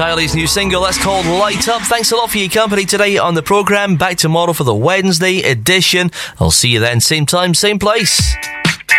Kylie's new single, that's called Light Up. Thanks a lot for your company today on the programme. Back tomorrow for the Wednesday edition. I'll see you then, same time, same place.